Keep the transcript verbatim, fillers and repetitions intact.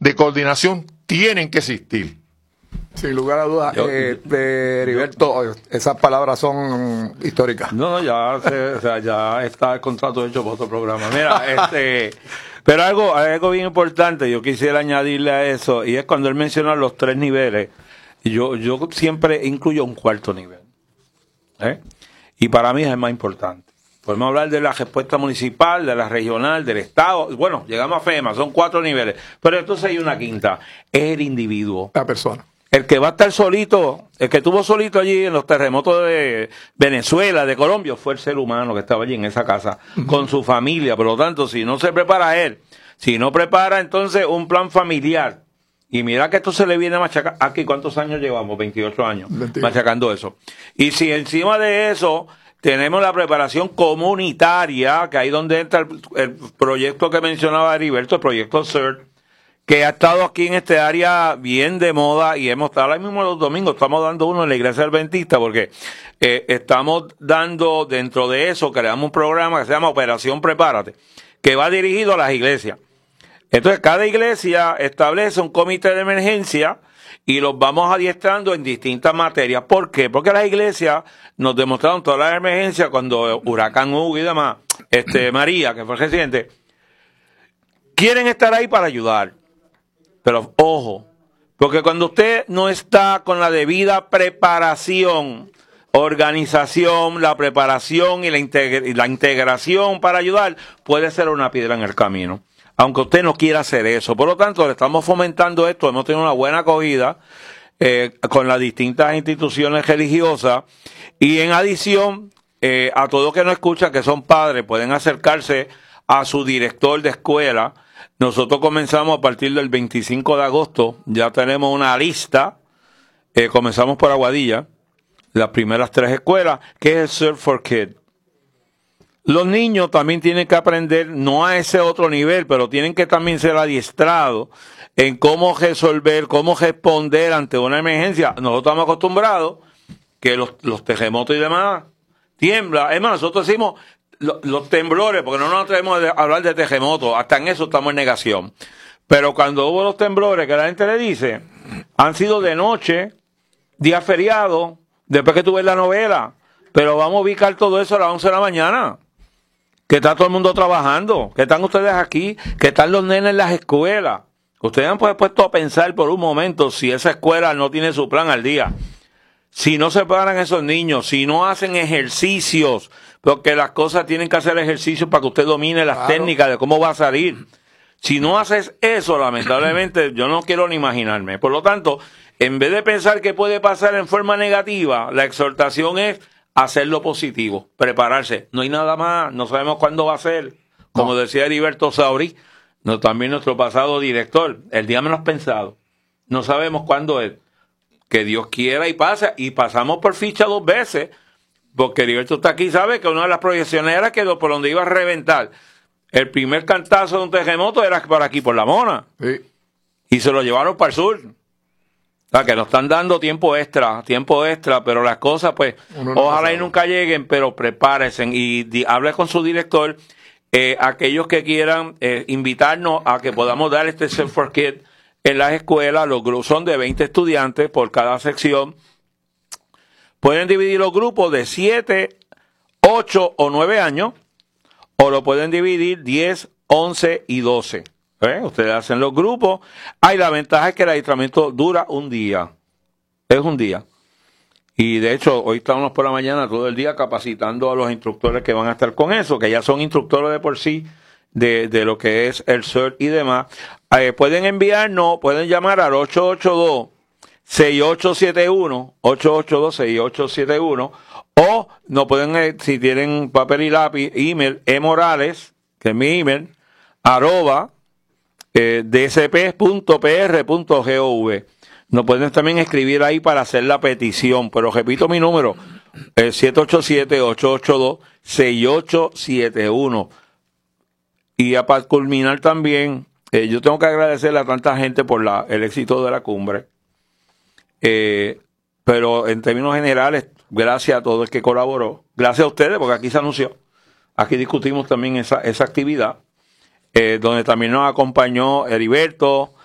de coordinación tienen que existir. Sin lugar a dudas, yo, eh, eh, Heriberto, yo, esas palabras son históricas. No, no, ya, se, o sea, ya está el contrato hecho para otro programa. Mira, este, pero algo, algo bien importante, yo quisiera añadirle a eso, y es cuando él menciona los tres niveles, yo, yo siempre incluyo un cuarto nivel. ¿eh? Y para mí es el más importante. Podemos hablar de la respuesta municipal, de la regional, del Estado. Bueno, llegamos a FEMA, son cuatro niveles. Pero entonces hay una quinta, es el individuo. La persona. El que va a estar solito, el que estuvo solito allí en los terremotos de Venezuela, de Colombia, fue el ser humano que estaba allí en esa casa, uh-huh. con su familia. Por lo tanto, si no se prepara él, si no prepara entonces un plan familiar, y mira que esto se le viene a machacar, aquí ¿cuántos años llevamos? veintiocho años, veintiocho. Machacando eso. Y si encima de eso tenemos la preparación comunitaria, que ahí donde entra el, el proyecto que mencionaba Heriberto, el proyecto C E R T, que ha estado aquí en este área bien de moda, y hemos estado ahora mismo los domingos, estamos dando uno en la iglesia adventista, porque eh, estamos dando dentro de eso, creamos un programa que se llama Operación Prepárate, que va dirigido a las iglesias. Entonces cada iglesia establece un comité de emergencia y los vamos adiestrando en distintas materias. ¿Por qué? Porque las iglesias nos demostraron todas las emergencias cuando huracán Hugo y demás, este María, que fue reciente, quieren estar ahí para ayudar. Pero ojo, porque cuando usted no está con la debida preparación, organización, la preparación y la, integ- y la integración para ayudar, puede ser una piedra en el camino, aunque usted no quiera hacer eso. Por lo tanto, le estamos fomentando esto, hemos tenido una buena acogida eh, con las distintas instituciones religiosas, y en adición, eh, a todos que nos escuchan, que son padres, pueden acercarse a su director de escuela. Nosotros comenzamos a partir del veinticinco de agosto, ya tenemos una lista, eh, comenzamos por Aguadilla, las primeras tres escuelas, que es el Serve for Kids. Los niños también tienen que aprender, no a ese otro nivel, pero tienen que también ser adiestrados en cómo resolver, cómo responder ante una emergencia. Nosotros estamos acostumbrados que los, los terremotos y demás tiembla. Es más, nosotros decimos los, los temblores, porque no nos atrevemos a hablar de terremotos, hasta en eso estamos en negación. Pero cuando hubo los temblores, que la gente le dice, han sido de noche, día feriado, después que tú ves la novela, pero vamos a ubicar todo eso a las once de la mañana, que está todo el mundo trabajando, que están ustedes aquí, que están los nenes en las escuelas. Ustedes han pues puesto a pensar por un momento si esa escuela no tiene su plan al día, si no se paran esos niños, si no hacen ejercicios, porque las cosas tienen que hacer ejercicios para que usted domine las claro. técnicas de cómo va a salir. Si no haces eso, lamentablemente, yo no quiero ni imaginarme. Por lo tanto, en vez de pensar que puede pasar en forma negativa, la exhortación es hacerlo positivo, prepararse. No hay nada más, no sabemos cuándo va a ser. Como no. decía Heriberto Sauri, no, también nuestro pasado director, el día menos pensado. No sabemos cuándo es. Que Dios quiera y pasa, y pasamos por ficha dos veces, porque Heriberto está aquí, sabe que una de las proyecciones era que por donde iba a reventar el primer cantazo de un terremoto era por aquí, por La Mona. Sí. Y se lo llevaron para el sur. O sea, que nos están dando tiempo extra, tiempo extra, pero las cosas, pues, no ojalá y nunca lleguen, pero prepárense y di, hable con su director, eh, aquellos que quieran eh, invitarnos a que podamos dar este Serve for Kids en las escuelas. Los grupos son de veinte estudiantes por cada sección. Pueden dividir los grupos de siete, ocho o nueve años, o lo pueden dividir diez, once y doce. ¿Eh? Ustedes hacen los grupos. Hay la ventaja es que el adiestramiento dura un día. Es un día. Y de hecho, hoy estamos por la mañana todo el día capacitando a los instructores que van a estar con eso, que ya son instructores de por sí de, de lo que es el C E R T y demás. Eh, pueden enviarnos, pueden llamar al ocho ocho dos, seis ocho siete uno, ocho ocho dos, seis ocho siete uno, o no pueden, eh, si tienen papel y lápiz, email, emorales, que es mi email, arroba, Eh, d s p punto p r punto gov. Nos pueden también escribir ahí para hacer la petición, pero repito mi número, eh, siete ocho siete, ocho ocho dos, seis ocho siete uno. Y a, para culminar también, eh, yo tengo que agradecerle a tanta gente por la, el éxito de la cumbre, eh, pero en términos generales, gracias a todo el que colaboró, gracias a ustedes, porque aquí se anunció, aquí discutimos también esa, esa actividad. Eh, donde también nos acompañó Heriberto,